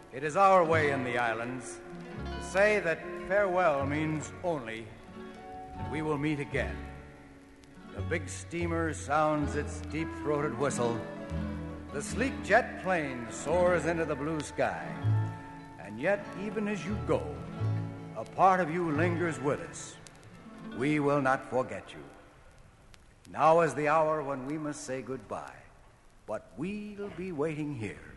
It is our way in the islands to say that farewell means only that we will meet again. The big steamer sounds its deep-throated whistle. The sleek jet plane soars into the blue sky. And yet, even as you go, a part of you lingers with us. We will not forget you. Now is the hour when we must say goodbye, but we'll be waiting here